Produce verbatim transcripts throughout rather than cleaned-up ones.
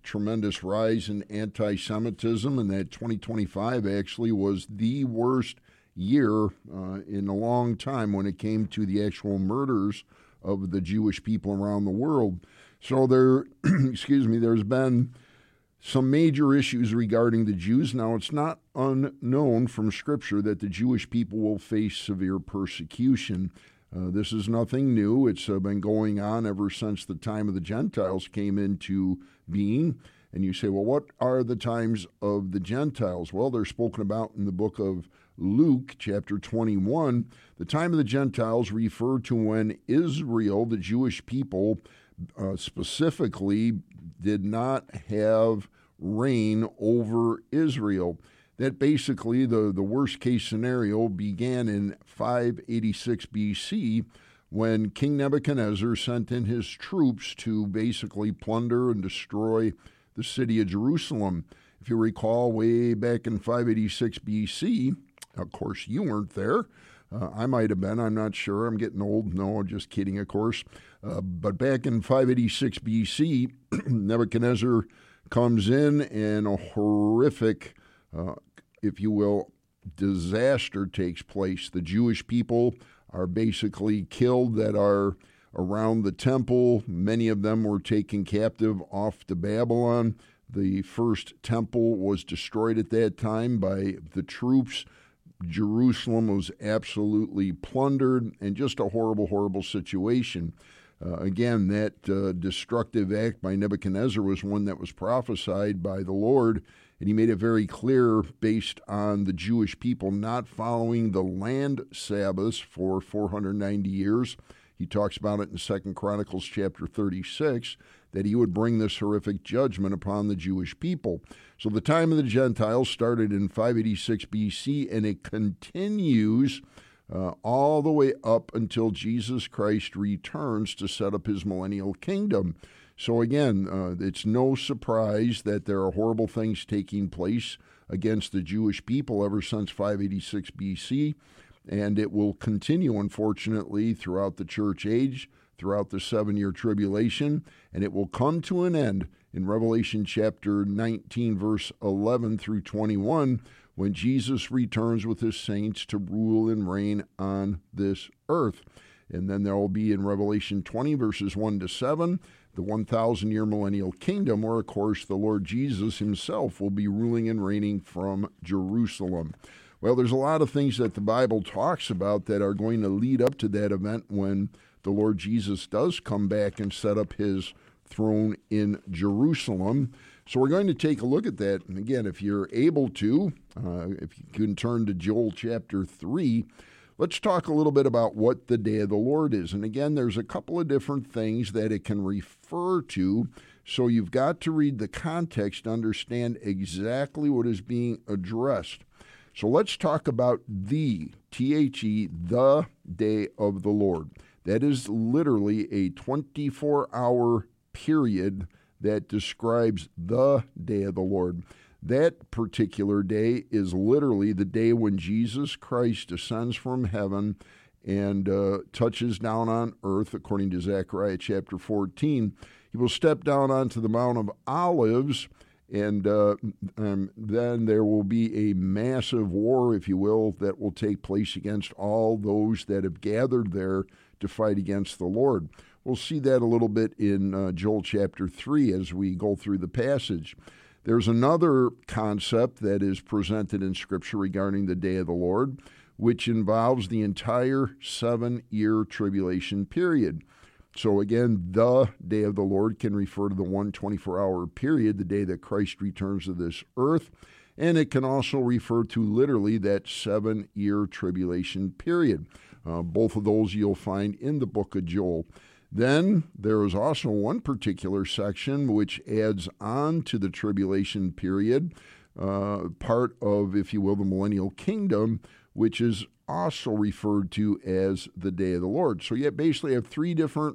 tremendous rise in anti-Semitism, and that twenty twenty-five actually was the worst year uh, in a long time when it came to the actual murders of the Jewish people around the world. So there, excuse me, there's been some major issues regarding the Jews. Now, it's not unknown from Scripture that the Jewish people will face severe persecution. Uh, this is nothing new. It's uh, been going on ever since the time of the Gentiles came into being. And you say, well, what are the times of the Gentiles? Well, they're spoken about in the book of Luke, chapter twenty-one. The time of the Gentiles refer to when Israel, the Jewish people, uh, specifically did not have reign over Israel. That basically, the, the worst case scenario began in five eighty-six B C when King Nebuchadnezzar sent in his troops to basically plunder and destroy the city of Jerusalem. If you recall, way back in five eighty-six B C, of course, you weren't there. Uh, I might have been. I'm not sure. I'm getting old. No, just kidding, of course. Uh, but back in five eighty-six B C, Nebuchadnezzar comes in and a horrific, uh, if you will, disaster takes place. The Jewish people are basically killed that are around the temple. Many of them were taken captive off to Babylon. The first temple was destroyed at that time by the troops. Jerusalem was absolutely plundered, and just a horrible, horrible situation. Uh, again, that uh, destructive act by Nebuchadnezzar was one that was prophesied by the Lord, and he made it very clear based on the Jewish people not following the land Sabbaths for four hundred ninety years. He talks about it in Second Chronicles chapter thirty-six, that he would bring this horrific judgment upon the Jewish people. So the time of the Gentiles started in five eighty-six B C, and it continues uh, all the way up until Jesus Christ returns to set up his millennial kingdom. So again, uh, it's no surprise that there are horrible things taking place against the Jewish people ever since five eighty-six B C, and it will continue, unfortunately, throughout the church age, throughout the seven-year tribulation, and it will come to an end in Revelation chapter nineteen, verse eleven through twenty-one, when Jesus returns with his saints to rule and reign on this earth. And then there will be in Revelation twenty, verses one to seven, the one thousand year millennial kingdom, where, of course, the Lord Jesus himself will be ruling and reigning from Jerusalem. Well, there's a lot of things that the Bible talks about that are going to lead up to that event when the Lord Jesus does come back and set up his throne in Jerusalem. So we're going to take a look at that. And again, if you're able to, uh, if you can turn to Joel chapter three, let's talk a little bit about what the day of the Lord is. And again, there's a couple of different things that it can refer to. So you've got to read the context to understand exactly what is being addressed. So let's talk about the, T H E, the day of the Lord. That is literally a twenty-four hour period that describes the day of the Lord. That particular day is literally the day when Jesus Christ descends from heaven and uh, touches down on earth, according to Zechariah chapter fourteen. He will step down onto the Mount of Olives, and uh, um, then there will be a massive war, if you will, that will take place against all those that have gathered there to fight against the Lord. We'll see that a little bit in uh, Joel chapter three as we go through the passage. There's another concept that is presented in Scripture regarding the day of the Lord, which involves the entire seven-year tribulation period. So again, the day of the Lord can refer to the one twenty-four hour period, the day that Christ returns to this earth, and it can also refer to literally that seven-year tribulation period. Uh, both of those you'll find in the book of Joel. Then there is also one particular section which adds on to the tribulation period, uh, part of, if you will, the millennial kingdom, which is also referred to as the day of the Lord. So you basically have three different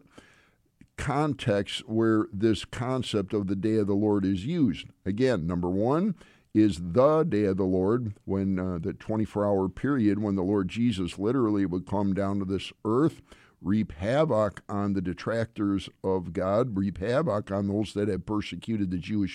contexts where this concept of the day of the Lord is used. Again, number one is the day of the Lord, when uh, the twenty-four hour period when the Lord Jesus literally would come down to this earth, reap havoc on the detractors of God, reap havoc on those that have persecuted the Jewish